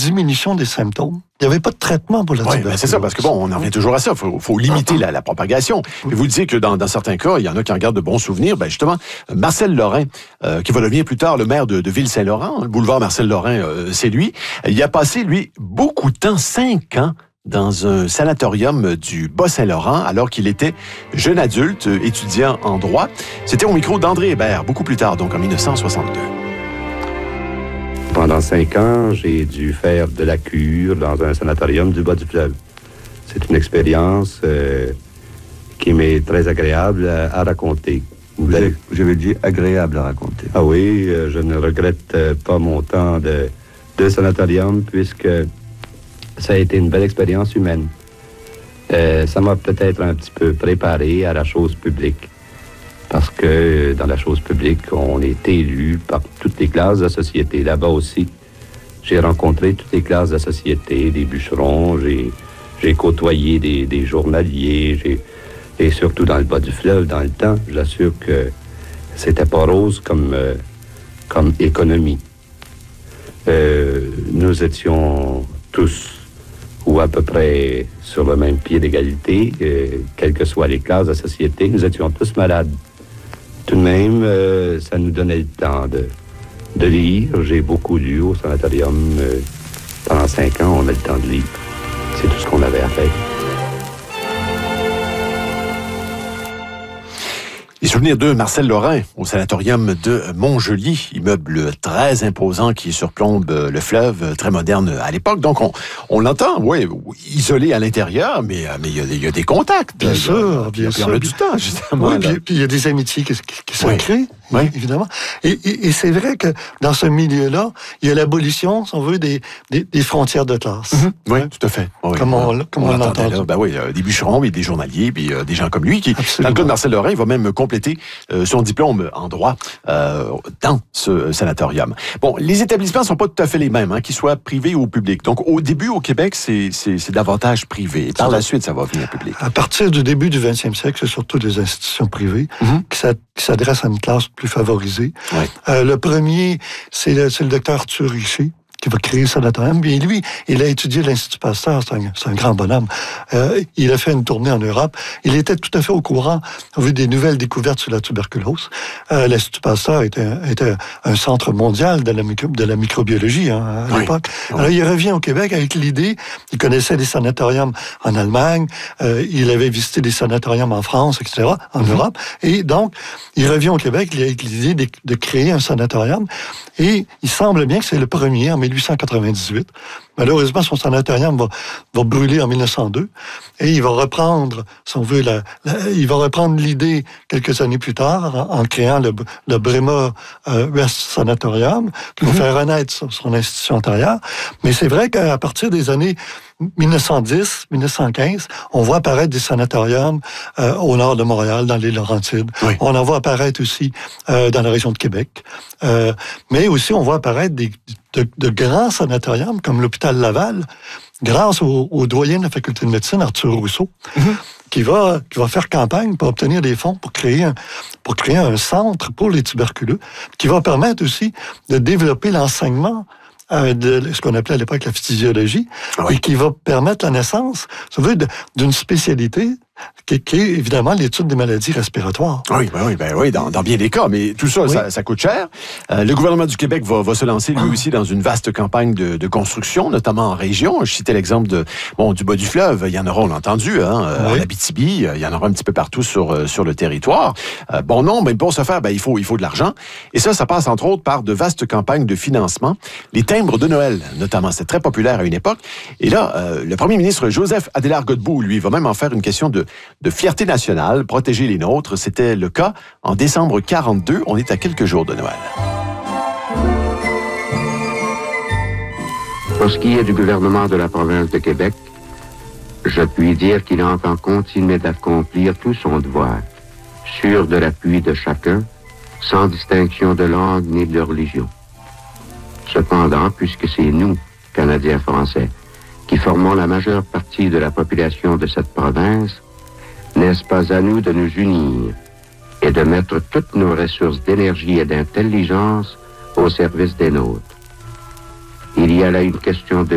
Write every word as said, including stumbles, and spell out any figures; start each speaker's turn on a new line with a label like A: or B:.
A: diminution des symptômes. Il n'y avait pas de traitement pour la
B: oui,
A: tuberculose.
B: Ben c'est ça, parce que bon, on en revient toujours à ça. Il faut, faut limiter la, la propagation. Et vous disiez que dans, dans certains cas, il y en a qui en gardent de bons souvenirs. Ben justement, Marcel Lorrain, euh, qui va devenir plus tard le maire de, de Ville-Saint-Laurent, le boulevard Marcel Lorrain, euh, c'est lui. Il a passé, lui, beaucoup de temps, cinq ans, dans un sanatorium du Bas-Saint-Laurent, alors qu'il était jeune adulte, étudiant en droit. C'était au micro d'André Hébert, beaucoup plus tard, donc en dix-neuf cent soixante-deux.
C: Pendant cinq ans, j'ai dû faire de la cure dans un sanatorium du bas du fleuve. C'est une expérience euh, qui m'est très agréable à, à raconter.
D: Vous avez, j'avais dit agréable à raconter.
C: Ah oui, euh, je ne regrette euh, pas mon temps de, de sanatorium puisque ça a été une belle expérience humaine. Euh, ça m'a peut-être un petit peu préparé à la chose publique. Parce que dans la chose publique, on est élu par toutes les classes de la société. Là-bas aussi, j'ai rencontré toutes les classes de la société, des bûcherons, j'ai, j'ai côtoyé des, des journaliers, j'ai, et surtout dans le bas du fleuve, dans le temps, j'assure que c'était pas rose comme, euh, comme économie. Euh, nous étions tous ou à peu près sur le même pied d'égalité, euh, quelles que soient les classes de la société, nous étions tous malades. Tout de même, euh, ça nous donnait le temps de, de lire. J'ai beaucoup lu au sanatorium. Euh, pendant cinq ans, on a le temps de lire. C'est tout ce qu'on avait à faire.
B: Les souvenirs de Marcel Lorrain au sanatorium de Montjoly, immeuble très imposant qui surplombe le fleuve, très moderne à l'époque. Donc, on, on l'entend, oui, isolé à l'intérieur, mais mais il y a, il y a des contacts.
A: Bien
B: il y a,
A: sûr, bien
B: il y a,
A: sûr.
B: Il y a du temps, justement.
A: Oui, puis, puis il y a des amitiés qui, qui, qui se
B: oui.
A: créent,
B: oui.
A: évidemment. Et, et, et c'est vrai que dans ce milieu-là, il y a l'abolition, si on veut, des, des, des frontières de classe.
B: Mm-hmm. Oui, tout à fait. Oui.
A: Comme on, comme on, on l'entend.
B: Ben oui, euh, des bûcherons, puis des journaliers, puis euh, des gens comme lui, qui,
A: Absolument.
B: dans le cas de Marcel Lorrain, il va même compléter euh, son diplôme en droit euh, dans ce sanatorium. Bon, les établissements sont pas tout à fait les mêmes, hein, qu'ils soient privés ou publics. Donc, au début, au Québec, c'est, c'est, c'est davantage privé. Par la suite, ça va venir public.
A: À partir du début du vingtième siècle, c'est surtout des institutions privées mm-hmm. qui, s'ad- qui s'adressent à une classe plus favorisée.
B: Oui.
A: Euh, le premier, c'est le, c'est le docteur Arthur Richer, qui va créer le sanatorium. Et lui, il a étudié l'Institut Pasteur, c'est un, c'est un grand bonhomme. Euh, il a fait une tournée en Europe. Il était tout à fait au courant, au vu des nouvelles découvertes sur la tuberculose. Euh, L'Institut Pasteur était, était un centre mondial de la, micro, de la microbiologie hein, à
B: oui.
A: l'époque.
B: Oui.
A: Alors, il revient au Québec avec l'idée, il connaissait des sanatoriums en Allemagne, euh, il avait visité des sanatoriums en France, et cetera, en mm-hmm. Europe. Et donc, il revient au Québec avec l'idée de, de créer un sanatorium. Et il semble bien que c'est le premier, en dix-huit cent quatre-vingt-dix-huit. Malheureusement, son sanatorium va, va brûler en dix-neuf cent deux. Et il va reprendre, si on veut, la, la, il va reprendre l'idée quelques années plus tard en, en créant le, le Bremer euh, West Sanatorium, qui va mm-hmm. faire renaître son, son institution antérieure. Mais c'est vrai qu'à partir des années dix-neuf cent dix, dix-neuf cent quinze, on voit apparaître des sanatoriums euh, au nord de Montréal, dans les Laurentides. Oui. On en voit apparaître aussi euh, dans la région de Québec. Euh, mais aussi, on voit apparaître des, de, de grands sanatoriums, comme l'hôpital Laval, grâce au, au doyen de la faculté de médecine, Arthur Rousseau, mm-hmm. qui va, qui va faire campagne pour obtenir des fonds pour créer un, pour créer un centre pour les tuberculeux, qui va permettre aussi de développer l'enseignement Euh, de ce qu'on appelait à l'époque la physiologie, oui. et qui va permettre la naissance, ça veut dire, d'une spécialité qui, qui est évidemment l'étude des maladies respiratoires.
B: Oui, ben oui, ben oui, dans, dans bien des cas, mais tout ça, oui. ça, ça coûte cher. Euh, le gouvernement du Québec va, va se lancer lui aussi dans une vaste campagne de, de construction, notamment en région. Je citais l'exemple de bon du bas du fleuve, il y en aura, on l'a entendu, hein, oui. en Abitibi, il y en aura un petit peu partout sur sur le territoire. Euh, bon non, mais pour ce faire, ben il faut il faut de l'argent, et ça, ça passe entre autres par de vastes campagnes de financement. Les timbres de Noël, notamment, c'est très populaire à une époque. Et là, euh, le premier ministre Joseph Adélard-Godbout, lui, va même en faire une question de de fierté nationale, protéger les nôtres. C'était le cas en décembre quarante-deux. On est à quelques jours de Noël.
E: Pour ce qui est du gouvernement de la province de Québec, je puis dire qu'il entend continuer d'accomplir tout son devoir, sûr de l'appui de chacun, sans distinction de langue ni de religion. Cependant, puisque c'est nous, Canadiens français, qui formons la majeure partie de la population de cette province, n'est-ce pas à nous de nous unir et de mettre toutes nos ressources d'énergie et d'intelligence au service des nôtres? Il y a là une question de